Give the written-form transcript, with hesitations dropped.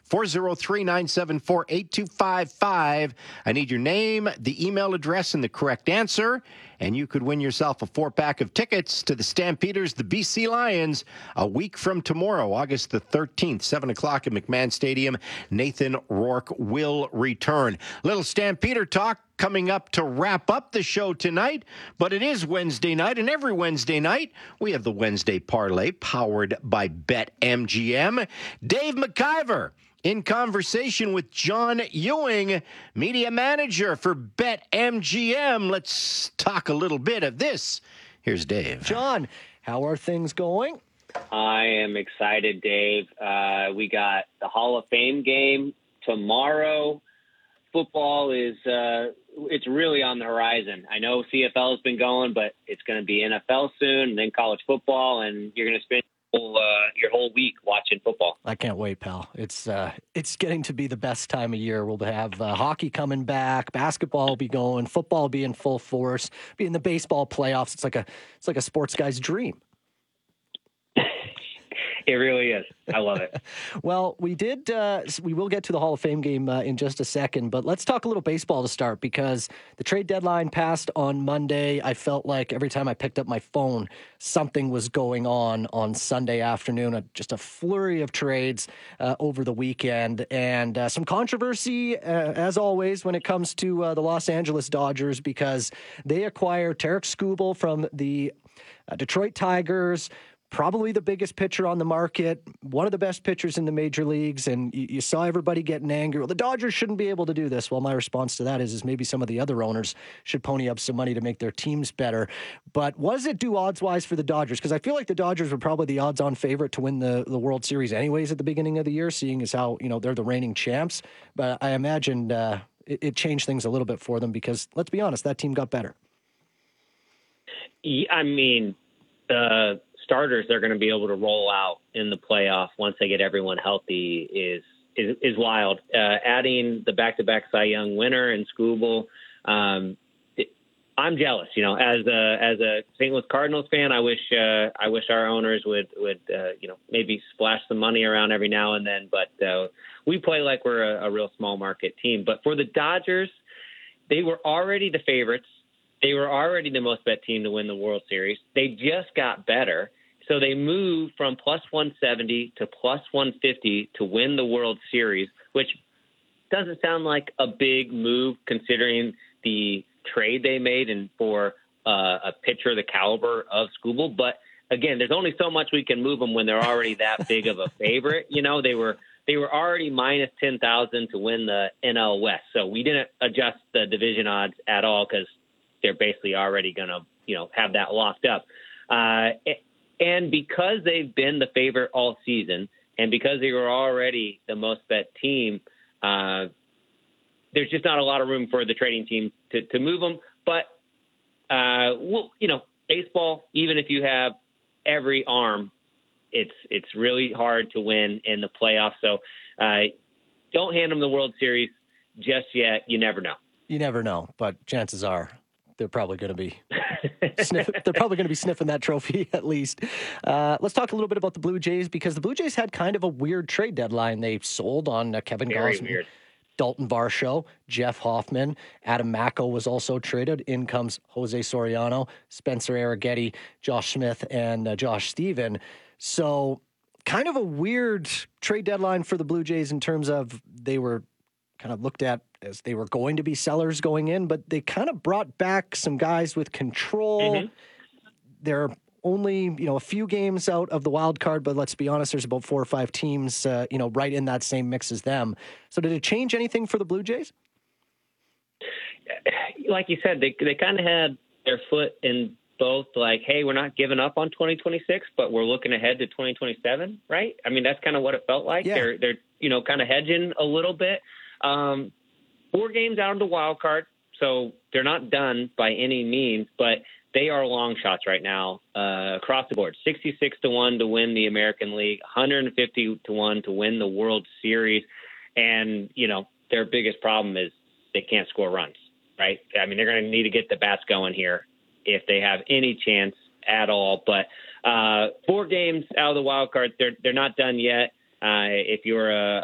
403-974-8255. I need your name, the email address, and the correct answer, and you could win yourself a 4-pack of tickets to the Stampeders, the BC Lions, a week from tomorrow, August the 13th, 7 o'clock at McMahon Stadium. Nathan Rourke will return. Little Stampeder talk coming up to wrap up the show tonight, but it is Wednesday night, and every Wednesday night we have the Wednesday Parlay powered by BetMGM. Dave McIver in conversation with John Ewing, media manager for BetMGM. Let's talk a little bit of this. Here's Dave. John, how are things going? I am excited, Dave. We got the Hall of Fame game tomorrow. Football is it's really on the horizon. I know CFL has been going, but it's going to be NFL soon, and then college football, and you're going to spend your whole week watching football. I can't wait, pal. It's getting to be the best time of year. We'll have hockey coming back, basketball will be going, football will be in full force, be in the baseball playoffs. It's like a sports guy's dream. It really is. I love it. Well, we will get to the Hall of Fame game in just a second, but let's talk a little baseball to start, because the trade deadline passed on Monday. I felt like every time I picked up my phone, something was going on Sunday afternoon. Just a flurry of trades over the weekend, and some controversy, as always, when it comes to the Los Angeles Dodgers, because they acquire Tarik Skubal from the Detroit Tigers. Probably the biggest pitcher on the market, one of the best pitchers in the major leagues, and you saw everybody getting angry. Well, the Dodgers shouldn't be able to do this. Well, my response to that is maybe some of the other owners should pony up some money to make their teams better. But what does it do odds-wise for the Dodgers? Because I feel like the Dodgers were probably the odds-on favorite to win the World Series anyways at the beginning of the year, seeing as how they're the reigning champs. But I imagined it changed things a little bit for them because, let's be honest, that team got better. I mean, starters they're going to be able to roll out in the playoff once they get everyone healthy is wild. Adding the back-to-back Cy Young winner and Skubal, I'm jealous. As a St. Louis Cardinals fan, I wish our owners would maybe splash some money around every now and then. But we play like we're a real small market team. But for the Dodgers, they were already the favorites. They were already the most bet team to win the World Series. They just got better. So they moved from plus 170 to plus 150 to win the World Series, which doesn't sound like a big move considering the trade they made and for a pitcher the caliber of Skubal. But again, there's only so much we can move them when they're already that big of a favorite. They were already minus 10,000 to win the NL West. So we didn't adjust the division odds at all because they're basically already going to, have that locked up. And because they've been the favorite all season and because they were already the most bet team, there's just not a lot of room for the trading team to move them. But, baseball, even if you have every arm, it's really hard to win in the playoffs. So don't hand them the World Series just yet. You never know. You never know, but chances are they're probably going to be sniffing that trophy at least. Let's talk a little bit about the Blue Jays, because the Blue Jays had kind of a weird trade deadline. They sold on Kevin Gausman, Dalton Varsho, Jeff Hoffman, Adam Macko was also traded. In comes Jose Soriano, Spencer Arrighetti, Josh Smith, and Josh Steven. So kind of a weird trade deadline for the Blue Jays in terms of they were kind of looked at as they were going to be sellers going in, but they kind of brought back some guys with control. Mm-hmm. They're only, a few games out of the wild card, but let's be honest, there's about 4 or 5 teams, right in that same mix as them. So did it change anything for the Blue Jays? Like you said, they kind of had their foot in both, like, hey, we're not giving up on 2026, but we're looking ahead to 2027, right? I mean, that's kind of what it felt like. Yeah. They're kind of hedging a little bit. 4 games out of the wild card, so they're not done by any means, but they are long shots right now across the board. 66-1 to win the American League, 150-1 to win the World Series, and their biggest problem is they can't score runs, right? I mean, they're going to need to get the bats going here if they have any chance at all. But 4 games out of the wild card, they're not done yet. If you're